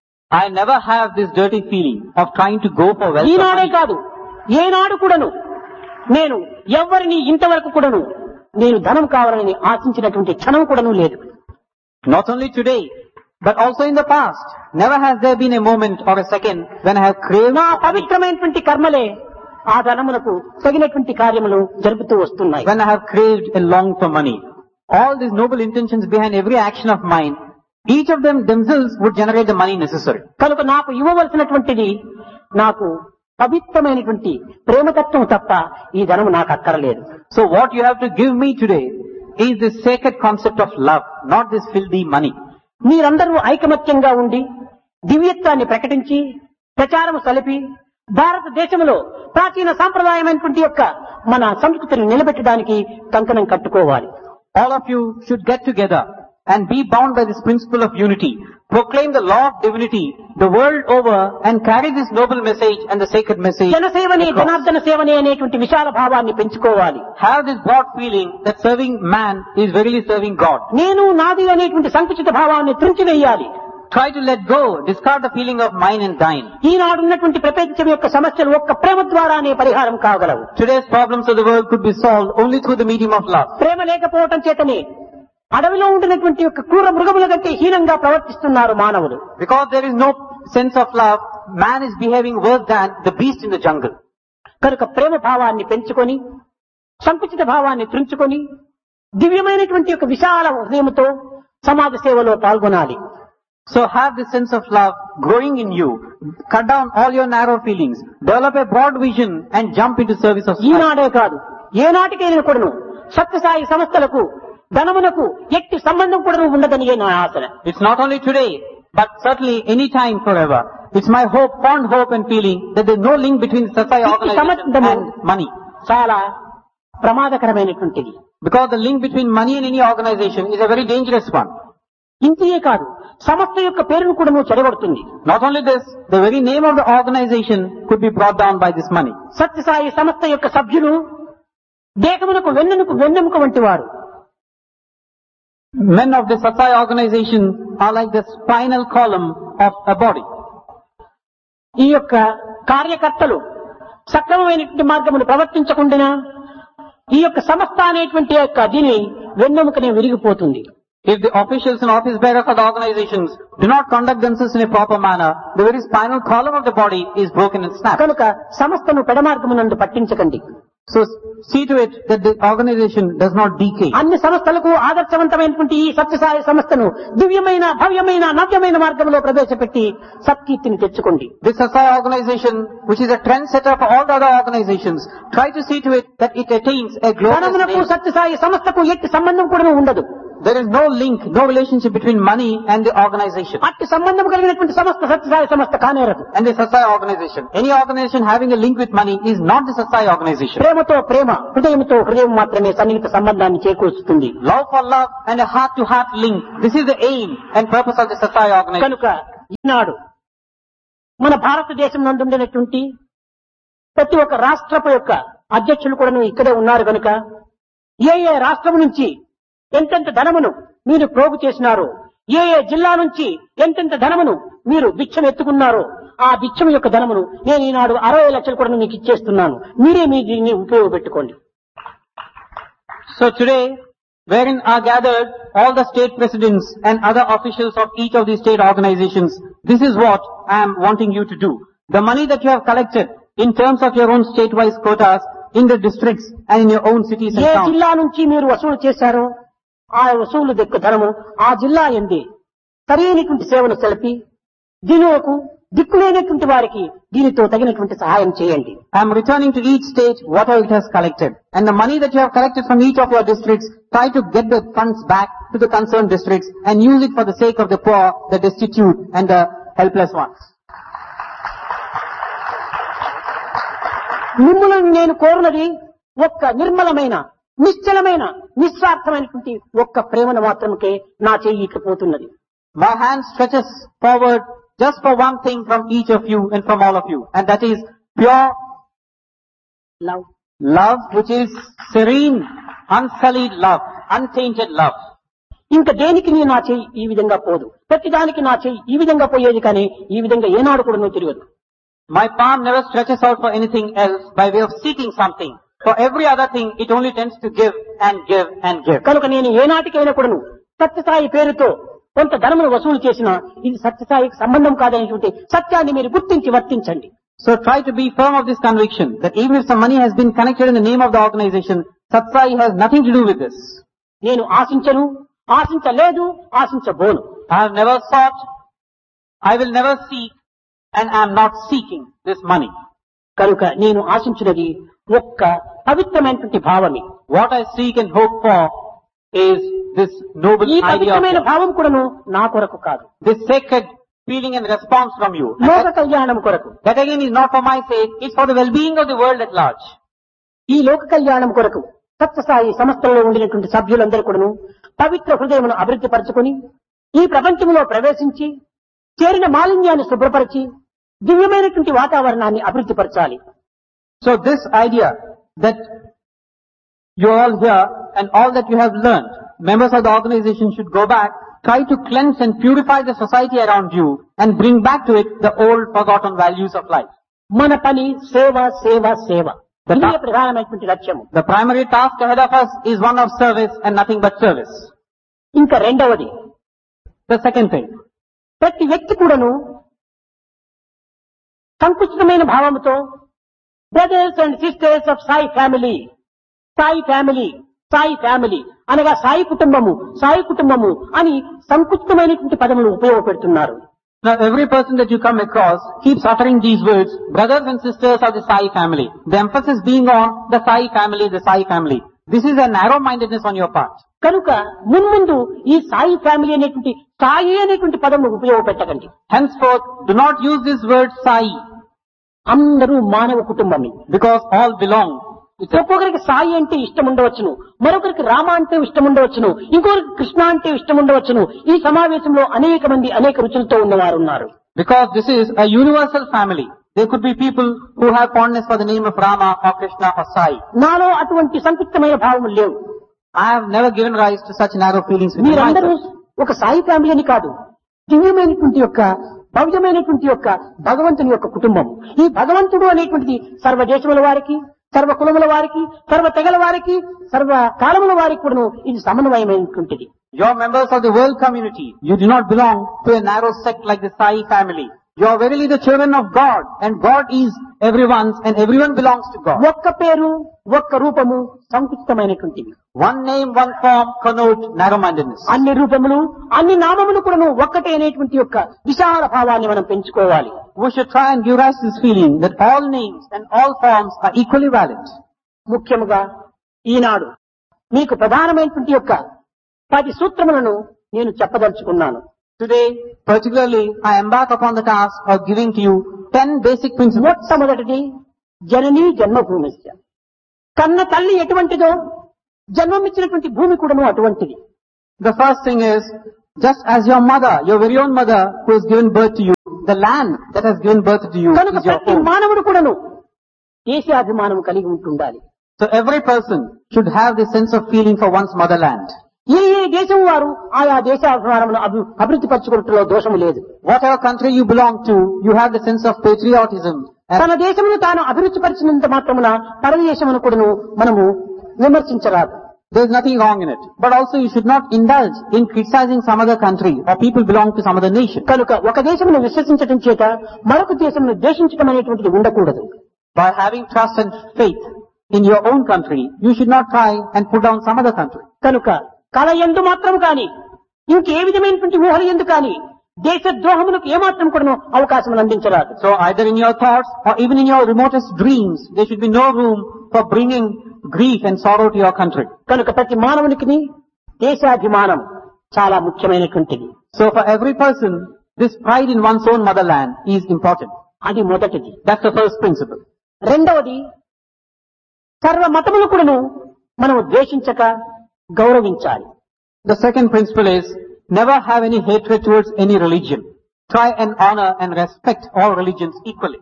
I never have this dirty feeling of trying to go for wealth. ఈనాడే కాదు ఏనాడు కూడాను నేను ఎవరిని ఇంతవరకు కూడాను నేను ధనం కావాలని ఆశించినటువంటి క్షణం కూడాను లేదు. Not only today, but also in the past, never has there been a moment or a second when I have craved. నా పవిత్రమైనటువంటి కర్మలే ఆ ధనమునకు తగినటువంటి కార్యములు జరుపుతూ వస్తున్నాయి. When I have craved and longed for money, all these noble intentions behind every action of mine, each of them themselves would generate the money necessary. కనుక నాకు ఇవ్వవలసినటువంటిది నాకు పవిత్రమైనటువంటి ప్రేమతత్వం తప్ప ఈ ధనము నాకు అక్కరలేదు. So what you have to give me today is this sacred concept of love, not this filthy money. మీరందరూ ఐకమత్యంగా ఉండి దివ్యత్వాన్ని ప్రకటించి ప్రచారము సలిపి భారతదేశంలో ప్రాచీన సాంప్రదాయమైనటువంటి యొక్క మన సంస్కృతిని నిలబెట్టడానికి కంకణం కట్టుకోవాలి. All of you should get together and be bound by this principle of unity. Proclaim the law of divinity the world over and carry this noble message and the sacred message. జనసేవనే Janardhana సేవనే అనేటువంటి విశాల భావాన్ని పెంచుకోవాలి. Have this broad feeling that serving man is verily serving God. నేను నాది అనేటువంటి సంకుచిత భావాన్ని త్రుంచివేయాలి. Try to let go, discard the feeling of mine and thine. ఈనాడు ఉన్నటువంటి ప్రపంచం యొక్క సమస్యలు ఒక్క ప్రేమ ద్వారానే పరిహారం కాగలవు. Today's problems of the world could be solved only through the medium of love. ప్రేమ లేకపోవటం చేతనే అడవిలో ఉండినటువంటి యొక్క క్రూర మృగముల కంటే హీనంగా ప్రవర్తిస్తున్నారు మానవులు. Because there is no sense of love, man is behaving worse than the beast in the jungle. కనుక ప్రేమ భావాన్ని పెంచుకొని సంకుచిత భావాన్ని త్రుంచుకొని దివ్యమైనటువంటి యొక్క విశాల హృదయంతో సమాజ సేవలో పాల్గొనాలి. So have this sense of love growing in you. Cut down all your narrow feelings. Develop a broad vision and jump into service of society. ఈనాడే కాదు ఏనాటికైనా కూడాను సత్యసాయి సంస్థలకు ధనమునకు ఎట్టి సంబంధం కూడా ఉండదని నా ఆశ. It's not only today, but certainly any time forever. It's my hope, fond hope and feeling that there's no link between Satsai organization and money. చాలా ప్రమాదకరమైనటువంటిది. Because the link between money and any organization is a very dangerous one. ఇంతే కాదు సంస్థ యొక్క పేరును కూడా నువ్వు చెడగొడుతుంది. Not only this, the very name of the organization could be brought down by this money. Sathya Sai సంస్థ యొక్క సభ్యులు దేహమునకు వెన్నెముక వెన్నెముక వంటి వారు. Men of the Satsai organization are like the spinal column of a body. ఈ యొక్క కార్యకర్తలు సక్రమమైనటువంటి మార్గమును ప్రవర్తించకుండా ఈ యొక్క సంస్థ అనేటువంటి యొక్క దీని వెన్నెముకనే విరిగిపోతుంది. If the officials and office bearers of the organizations do not conduct themselves in a proper manner, the very spinal column of the body is broken and snapped. కనుక సంస్థను పెడమార్గమునందు పట్టించకండి. So see to it that the organization does not decay. అన్ని సంస్థలకు ఆదర్శవంతమైనటువంటి ఈ సత్యసాయి సంస్థను దివ్యమైన భవ్యమైన నవ్యమైన మార్గంలో ప్రవేశపెట్టి సత్కీర్తిని తెచ్చుకోండి. This Satsai organization, which is a trendsetter for all the other organizations, try to see to it that it attains a glorious name. Sathya Sai సంస్థకు ఎట్టి సంబంధం కూడా ఉండదు. There is no link, no relationship between money and the organization అట్టి సంబంధం కలిగినటువంటి సంస్థ సత్యసాయి సంస్థ కానేరదు. and the Satsai organization. Any organization having a link with money is not the Satsai organization. ప్రేమతో ప్రేమ, హృదయంతో హృదయం మాత్రమే సన్నిహిత సంబంధాన్ని చేకూరుస్తుంది. Love for love and a heart-to-heart link. This is the aim and purpose of the Satsai organization. కనుక ఈనాడు మన భారతదేశం నందు ఉండేటువంటి ప్రతి ఒక్క రాష్ట్రపు యొక్క అధ్యక్షులు కూడా ఇక్కడే ఉన్నారు కనుక ఏ ఏ రాష్ట్రం నుంచి ఎంతెంత ధనమును మీరు ప్రోగు చేసినారో, ఏ ఏ జిల్లా నుంచి ఎంతెంత ధనమును మీరు బిచ్చం ఎత్తుకున్నారో, ఆ బిచ్చం యొక్క ధనమును నేను ఈనాడు అరవై లక్షలు కూడా మీకు ఇచ్చేస్తున్నాను. మీరే మీ దీన్ని ఉపయోగపెట్టుకోండి. So today, wherein are gathered all the state presidents and other officials of each of these state organizations, this is what I am wanting you to do. The money that you have collected in terms of your own state-wise quotas in the districts and in your own cities and A towns. జిల్లా నుంచి మీరు వసూలు చేశారో ఆ వసూలు దక్కు ధనము ఆ జిల్లా ఎందే సరైనటువంటి సేవలు సెలిపి దీనికి దిక్కులేనటువంటి వారికి దీనితో తగినటువంటి సహాయం చేయండి. I am returning to each state whatever it has collected. And the money that you have collected from each of your districts, try to get the funds back to the concerned districts and use it for the sake of the poor, the destitute and the helpless ones. మిమ్మల్ని నేను కోరునది ఒక్క నిర్మలమైన, నిశ్చలమైన, నిస్వార్థమైనటువంటి ఒక్క ప్రేమను మాత్రమే నా చెయ్యి ఇకపోతున్నది. My hand stretches forward just for one thing from each of you and from all of you. And that is pure love. love, which is serene, unsullied love, untainted love. ఇంకా దేనికి నీ నా చెయ్యి ఈ విధంగా పోదు. ప్రతిదానికి నా చెయ్యి ఈ విధంగా పోయేది కానీ ఈ విధంగా ఏనాడు కూడా నువ్వు తిరగదు. My palm never stretches out for anything else by way of seeking something. For every other thing, it only tends to give and give and give. కనుక నేను ఏనాటికైనా కూడాను సత్యసాయి పేరుతో కొంత ధనమును వసూలు చేసినా ఇది సత్యసాయికి సంబంధం కాదనేటువంటి సత్యాన్ని మీరు గుర్తించి వర్తించండి. So try to be firm of this conviction that even if some money has been connected in the name of the organization, Satsai has nothing to do with this. నేను ఆశించను, ఆశించలేదు, ఆశించబోను. I have never sought, I will never seek, and I am not seeking this money. కనుక నేను ఆశించినది ఒక్క పవిత్రమైనటువంటి భావమే. What I seek and hope for is this noble ఈ idea of పవిత్రమైన love. భావం కూడాను నా కొరకు కాదు, This sacred feeling and response from you. And లోక that, కళ్యాణం కొరకు. that again is not for my sake, it's for the well-being of the world at large. ఈ లోక కళ్యాణం కొరకు సత్యసాయి సంస్థలో ఉండినటువంటి సభ్యులందరూ కూడాను పవిత్ర హృదయమును అభివృద్ధి పరచుకొని ఈ ప్రపంచంలో ప్రవేశించి చేరిన మాలిన్యాన్ని శుభ్రపరిచి దివ్యమైనటువంటి వాతావరణాన్ని అభివృద్ధి పరచాలి. So this idea that you all here and all that you have learned, members of the organization should go back, try to cleanse and purify the society around you and bring back to it the old forgotten values of life. మన పని సేవ, సేవ, సేవ. ఇదే ప్రధానమైనటువంటి లక్ష్యము. The primary task ahead of us is one of service and nothing but service. ఇంకా రెండవది, The second thing, ప్రతి వ్యక్తి కూడాను సంకుచితమైన భావంతో brothers and sisters of Sai family, Sai family, Sai family అనగా సాయి కుటుంబము, సాయి కుటుంబము అని సంకుచితమైనటువంటి పదములు ఉపయోగపెడుతున్నారు. now every person that you come across keeps uttering these words, brothers and sisters of the Sai family. The emphasis being on the Sai family, the Sai family. This is a narrow-mindedness on your part. కనుక మున్ముందు ఈ Sai family అనేటువంటి సాయి అనేటువంటి పదము ఉపయోగపెట్టకండి. Henceforth, do not use this word Sai, అందరూ మానవ కుటుంబమే. because all belong. It's a, ఒక్కొక్కరికి సాయి అంటే ఇష్టం ఉండవచ్చును, మరొకరికి రామ అంటే ఇష్టం ఉండవచ్చును, ఇంకొకరికి కృష్ణ అంటే ఇష్టం ఉండవచ్చును. ఈ సమావేశంలో అనేక మంది అనేక రుచులతో ఉన్నవారు ఉన్నారు. because this is a universal family. There could be people who have fondness for the name of Rama or Krishna or Sai. నాలో అటువంటి సంకుచితమైన భావములు లేవు. I have never given rise to such narrow feelings within మీరందరూ myself. ఒక Sai family అని కాదు, దివ్యమైనటువంటి యొక్క భవ్యమైనటువంటి యొక్క భగవంతుని యొక్క కుటుంబం. ఈ భగవంతుడు అనేటువంటిది సర్వ దేశముల వారికి, సర్వ కులముల వారికి, సర్వ తెగల వారికి, సర్వ కాలముల వారికి కూడా ఇది సమన్వయమైనటువంటిది. You are members of the world community. You do not belong to a narrow sect like the Sai family. You are verily the children of God, and God is everyone's, and everyone belongs to God. ఒక్క పేరు, ఒక్క రూపము సంకుచితమైనటువంటివి. One name, one form connote narrow-mindedness. అన్ని రూపములు, అన్ని నామములు కూడాను ఒక్కటే అనేటువంటి యొక్క విశాల భావాన్ని మనం పెంచుకోవాలి. We should try and give rise to this feeling that all names and all forms are equally valid. ముఖ్యముగా ఈనాడు మీకు ప్రధానమైనటువంటి యొక్క పది సూత్రములను నేను చెప్పదలుచుకున్నాను. Today, particularly, I embark upon the task of giving to you ten basic principles. మొట్టమొదటిది జననీ జన్మభూమిస్య. కన్న తల్లి ఎటువంటిదో జన్మమిచ్చినటువంటి భూమి కూడాను అటువంటిది. The first thing is, just as your mother, your very own mother who has given birth to you, the land that has given birth to you కనుక is your ప్రతి own. మానవుడు కూడాను దేశాభిమానం కలిగి ఉంటుండాలి. So every person should have this sense of feeling for one's motherland. ఏ ఏ దేశం వారు ఆయా దేశాభిమానమును అభి అభివృద్ధి పరచుకోవడంలో దోషము లేదు. Whatever country you belong to, you have the sense of patriotism. And తన దేశమును తాను అభివృద్ధి పరిచినంత మాత్రమున పరదేశమును కూడాను మనము విమర్శించరాదు. there is nothing wrong in it. But also you should not indulge in criticizing some other country or people belong to some other nation. కనుక ఒక దేశమును విశ్వసించడం చేత మరొక దేశమును ద్వేషించడం అనేటువంటిది ఉండకూడదు. By having trust and faith in your own country, you should not try and put down some other country. కనుక కళ ఎందు మాత్రం కాని ఇంకే విధమైనటువంటి ఊహలు ఎందు కాని దేశ ద్రోహములకు ఏమాత్రం కూడా అవకాశం అందించరాదు. So either in your thoughts or even in your remotest dreams, there should be no room for bringing grief and sorrow to your country. కనుక ప్రతి మానవునికి దేశాభిమానం చాలా ముఖ్యమైనటువంటిది. So for every person, this pride in one's own motherland is important. అది మొదటిది. That's the first principle. రెండవది సర్వ మతములు కూడాను మనం ద్వేషించక గౌరవించాలి. The second principle is, never have any hatred towards any religion. Try and honor and respect all religions equally.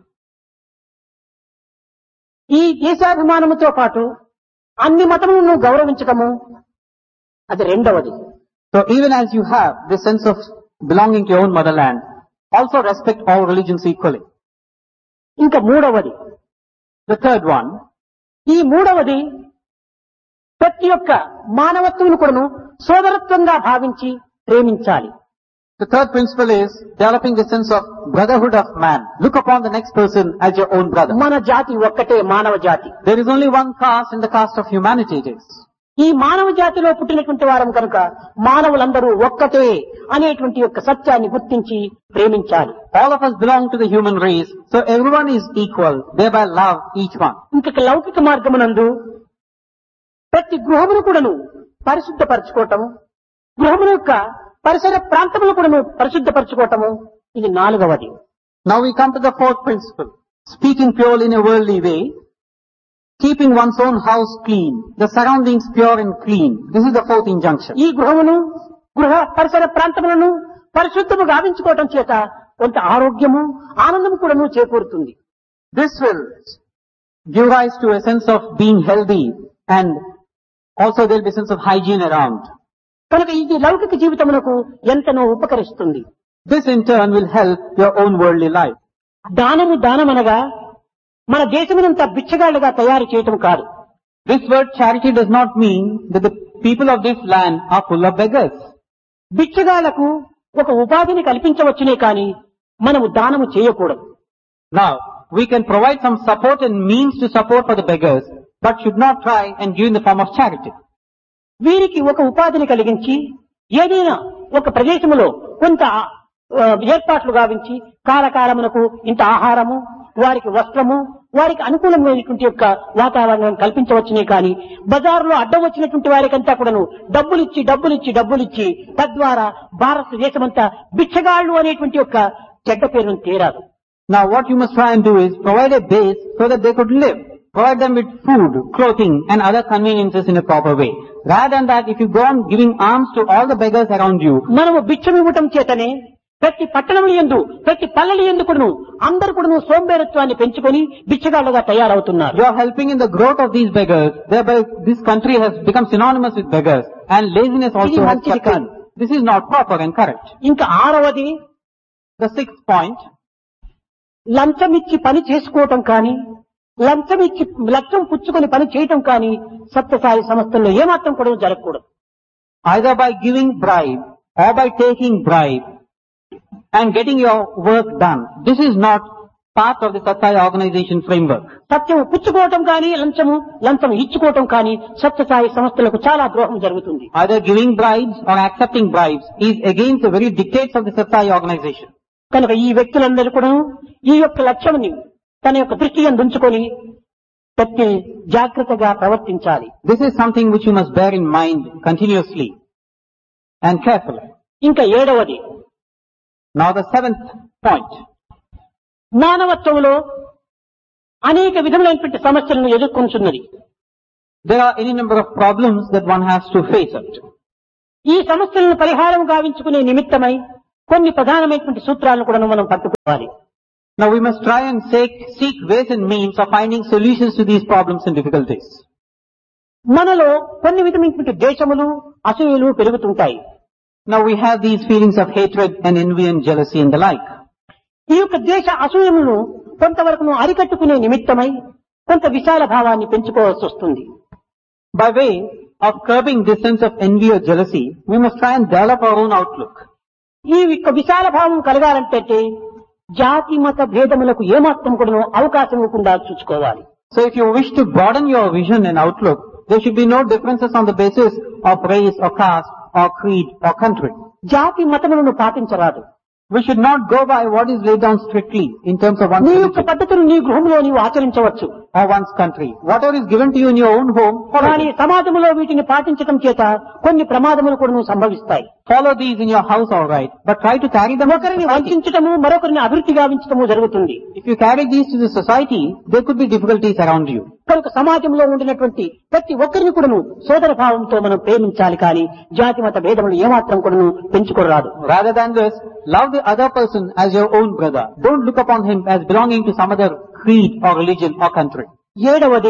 ఈ దేశాభిమానముతో పాటు అన్ని మతములను గౌరవించటము అది రెండవది. So even as you have this sense of belonging to your own motherland, also respect all religions equally. ఇంకా మూడవది, The third one, ఈ మూడవది ప్రతి ఒక్క మానవత్వమును కూడాను సోదరత్వంగా భావించి ప్రేమించాలి. the third principle is developing the sense of brotherhood of man. Look upon the next person as your own brother. మన జాతి ఒక్కటే మానవ జాతి. There is only one caste in the caste of humanity it is. ఈ మానవ జాతిలో పుట్టినటువంటి వారం కనుక మానవులందరూ ఒక్కటే అనేటువంటి యొక్క సత్యాన్ని గుర్తించి ప్రేమించాలి. All of us belong to the human race, so everyone is equal, thereby love each one. ఇంకొక లౌకిక మార్గమునందు ప్రతి గృహమును కూడాను పరిశుద్ధపరచుకోవటము, గృహముల యొక్క పరిసర ప్రాంతములు కూడాను పరిశుద్ధపరచుకోవటము, ఇది నాలుగవది. Now we come to the fourth principle. Speaking purely in a worldly way, keeping one's own house clean, the surroundings pure and clean. This is the fourth injunction. ఈ గృహమును గృహ పరిసర ప్రాంతములను పరిశుద్ధము గావించుకోవటం చేత కొంత ఆరోగ్యము ఆనందము కూడాను చేకూరుతుంది. This will give rise to a sense of being healthy, and also there will be a sense of hygiene around. కనుక ఇది లౌకిక జీవితమునకు ఎంతనో ఉపకరిస్తుంది. This in turn will help your own worldly life. దానము దానమనగా మన దేశమునంతా బిచ్చగాళ్లుగా తయారు చేయటం కాదు. This word charity does not mean that the people of this land are full of beggars. బిచ్చగాళ్లకు ఒక ఉపాధిని కల్పించవచ్చునే కాని మనము దానము చేయకూడదు. Now, we can provide some support and means to support for the beggars, but should not try and give in the form of charity. వీరికి ఒక ఉపాధిని కలిగించి ఏదైనా ఒక ప్రదేశములో కొంత ఆ, ఏర్పాట్లు గావించి కాలకాలమునకు ఇంత ఆహారము, వారికి వస్త్రము, వారికి అనుకూలమైనటువంటి యొక్క వాతావరణం కల్పించవచ్చునే కానీ బజారులో అడ్డం వచ్చినటువంటి వారికంతా కూడాను డబ్బులిచ్చి డబ్బులిచ్చి డబ్బులిచ్చి తద్వారా భారతదేశమంతా బిచ్చగాళ్లు అనేటువంటి యొక్క చెడ్డ పేరును తీరాదు. Now what you must try and do is provide a base so that they could live. Provide them with food, clothing and other conveniences in a proper way. Rather than that, if you go on giving alms to all the beggars around you, మనము బిచ్చమివ్వటం చేతనే ప్రతి పట్టణముల యందు ప్రతి పల్లెల యందు కూడాను అందరూ కూడాను సోంబేరత్వాన్ని పెంచుకొని బిచ్చగాళ్లుగా తయారవుతున్నారు. you are helping in the growth of these beggars. Thereby this country has become synonymous with beggars, and laziness also ఇది has మంచిది kept in. కాదు. This is not proper and correct. ఇంకా ఆరవది, The sixth point, లంచమిచ్చి పని చేసుకోవటం కానీ లంచమిచ్చి లక్ష్యం పుచ్చుకొని పని చేయటం కానీ సత్యసాయి సంస్థల్లో ఏమాత్రం కూడా జరగకూడదు. either by giving bribe or by taking bribe and getting your work done. This is not part of the Satsai organization framework. సత్యము పుచ్చుకోవటం కానీ లంచము లంచం ఇచ్చుకోవటం కానీ సత్యసాయి సంస్థలకు చాలా ద్రోహం జరుగుతుంది. Either giving bribes or accepting bribes is against the very dictates of the Satsai organization. కనుక ఈ వ్యక్తులందరూ కూడా ఈ యొక్క లక్ష్యాన్ని తన యొక్క దృష్టి యందు ఉంచుకొని ప్రతి జాగ్రత్తగా ప్రవర్తించాలి. This is something which you must bear in mind continuously. and carefully. ఇంకా ఏడవది, Now the seventh point. మానవత్వంలో అనేక విధములైనటువంటి సమస్యలను ఎదుర్కొంటున్నది. There are any number of problems that one has to face it. ఈ సమస్యలను పరిహారం గావించుకునే నిమిత్తమై కొన్ని ప్రధానమైనటువంటి సూత్రాలను కూడా మనం పట్టుకోవాలి. Now we must try and seek, seek ways and means of finding solutions to these problems and difficulties. మనలో కొన్ని విధమైనటువంటి ద్వేషములు, అసూయలు పెరుగుతుంటాయి. Now we have these feelings of hatred and envy and jealousy and the like. ఈ యొక్క ద్వేష అసూయములను కొంతవరకు అరికట్టుకునే నిమిత్తమై కొంత విశాల భావాన్ని పెంచుకోవాల్సి వస్తుంది. By way of curbing this sense of envy or jealousy, we must try and develop our own outlook. ఈ యొక్క విశాల భావం కలగాలంటే జాతి మత భేదములకు ఏమాత్రం కూడా అవకాశం ఇవ్వకుండా చూసుకోవాలి. So if you wish to broaden your vision and outlook, there should be no differences on the basis of race or caste or creed or country. జాతి మతములను పాటించరాదు. We should not go by what is laid down strictly in terms of one's నీ యొక్క religion పద్ధతులు నీ గృహంలో నీవు ఆచరించవచ్చు. or one's country. Whatever is given to you in your own home, follow కానీ it. సమాజంలో వీటిని పాటించడం చేత కొన్ని ప్రమాదములు కూడా సంభవిస్తాయి. Follow these in your house, all right, but try to carry them. ఒకరిని వంచడము, మరొకరిని అభివృద్ధి గావించడము జరుగుతుంది. If you carry these to the society, there could be difficulties around you. కనుక సమాజంలో ఉండినటువంటి ప్రతి ఒక్కరిని కూడాను సోదర భావంతో మనం ప్రేమించాలి, కానీ జాతి మత భేదములు ఏమాత్రం కూడాను పెంచుకోరాదు. Rather than this, love the other person as your own brother. Don't look upon him as belonging to some other creed or religion or country. ఏడవది,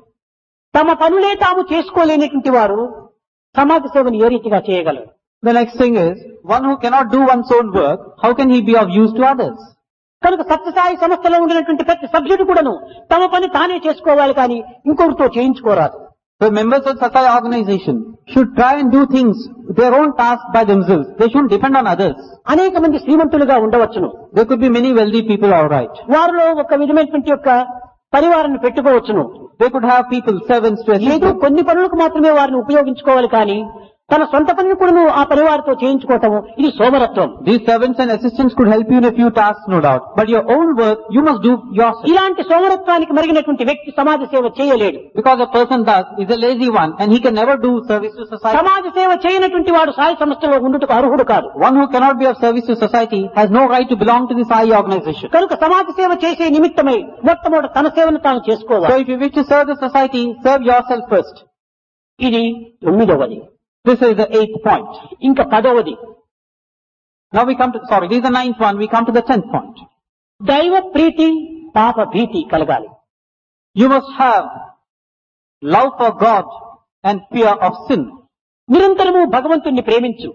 తమ పనులే తాము చేసుకోలేనటువంటి వారు సమాజ సేవను ఏ రీతిగా చేయగలరు? The next thing is, one who cannot do one's own work, how can he be of use to others? కనుక సత్యసాయి సంస్థలో ఉండినటువంటి ప్రతి సభ్యుడు కూడాను తమ పని తానే చేసుకోవాలి, కానీ ఇంకొకరితో చేయించుకోరాదు. The members of Satsai organization should try and do things, their own tasks by themselves. They shouldn't depend on others. అనేక మంది శ్రీమంతులుగా ఉండవచ్చును. There could be many wealthy people, all right. వారిలో ఒక విధమైనటువంటి యొక్క పరివారాన్ని పెట్టుకోవచ్చును. They could have people, servants to assist ఏదో them. కొన్ని పనులకు మాత్రమే వారిని ఉపయోగించుకోవాలి, కానీ తన సొంత పనులు కూడా ఆ పరివారితో చేయించుకోవటము ఇది సోమరత్వం. These servants and assistants could help you in a few tasks, no doubt. But your own work, you must do yourself. ఇలాంటి సోమరత్వానికి మరిగినటువంటి వ్యక్తి సమాజ సేవ చేయలేడు. Because a person does, is a lazy one, and he can never do service to society. సమాజ సేవ చేయనటువంటి వాడు సాయి సంస్థలో ఉండుటకు అర్హుడు కాదు. One who cannot be of service to society has no right to belong to the Sai organization. కనుక సమాజ సేవ చేసే నిమిత్తమై మొట్టమొదట తన సేవను తాను So చేసుకోవాలి. if you wish to serve the society, serve yourself first. ఇది తొమ్మిదవది. This is the eighth point. ఇంకా పదవది, Now we come to, sorry, this is the ninth one, we come to the tenth point. దైవ ప్రీతి పాప భీతి కలగాలి. You must have love for God and fear of sin. నిరంతరము భగవంతుణ్ణి ప్రేమించు,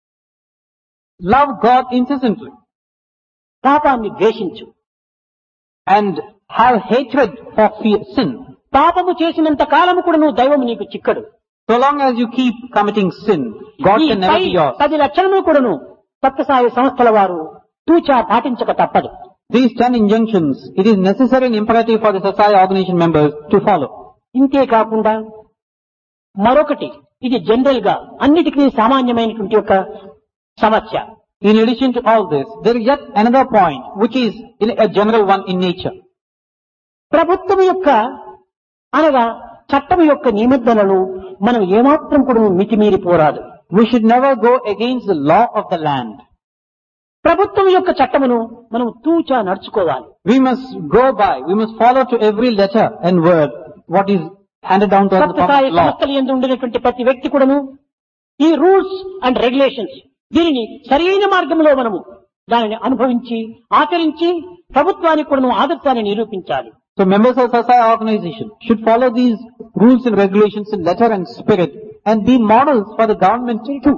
Love God incessantly పాపాన్ని ద్వేషించు. and have hatred for fear, sin. పాపము చేసినంత కాలము కూడా నువ్వు దైవము నీకు చిక్కడు. So long as you keep committing sin, God ఈ can never pi be yours. పది లక్షణములు కూడాను సత్యసాయి సంస్థల వారు తూచా పాటించక తప్పదు. These ten injunctions, it is necessary and imperative for the Satsai organization members to follow. ఇంతే కాకుండా మరొకటి, ఇది జనరల్ గా అన్నిటికీ సామాన్యమైనటువంటి ఒక సమస్య. In addition to all this, there is yet another point, which is in a general one in nature. ప్రభుత్వం యొక్క అనగా చట్టం యొక్క నిబంధనలను మనం ఏమాత్రం కూడా మితిమీరిపోరాదు. We should never go against the law of the land. ప్రభుత్వం యొక్క చట్టమును మనం తూచా నడుచుకోవాలి. We must go by, we must follow to every letter and word what is handed down to us in the Sathya Sai public law. సంస్థలు యందు ఉండినటువంటి ప్రతి వ్యక్తి కూడాను ఈ రూల్స్ అండ్ రెగ్యులేషన్స్ దీనిని సరైన మార్గంలో మనము దానిని అనుభవించి ఆచరించి ప్రభుత్వానికి కూడా ఆదర్శాన్ని నిరూపించాలి. So members of Satsai organization should follow these rules and regulations in letter and spirit and be models for the government too.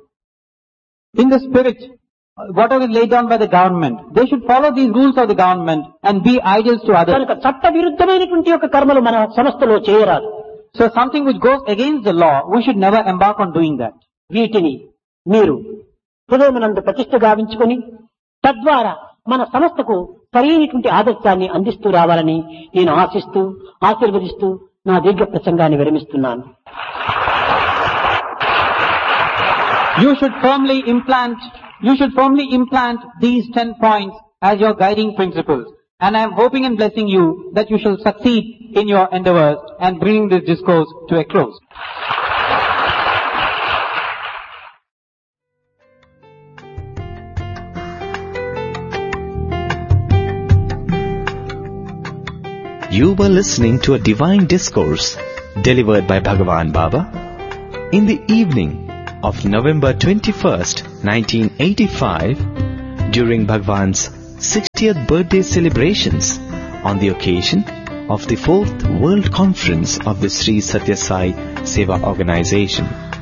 In the spirit, whatever is laid down by the government, they should follow these rules of the government and be ideals to others. కనుక చట్ట విరుద్ధమైనటువంటి యొక్క కర్మలు మన సంస్థలో చేయరాదు. So something which goes against the law, we should never embark on doing that. వీటిని మీరు హృదయమునందు ప్రతిష్ఠ గావించుకొని తద్వారా మన సంస్థకు సరైనటువంటి ఆదర్శాన్ని అందిస్తూ రావాలని నేను ఆశిస్తూ ఆశీర్వదిస్తూ నా దీర్ఘ ప్రసంగాన్ని విరమిస్తున్నాను. You should firmly implant, you should firmly implant these ten points as your guiding principles. And I am hoping and blessing you that you shall succeed in your endeavors and bringing this discourse to a close. You were listening to a divine discourse delivered by Bhagavan Baba in the evening of November twenty-first, nineteen eighty-five, during Bhagavan's sixtieth birthday celebrations on the occasion of the fourth World Conference of the Sri Satya Sai Seva Organization.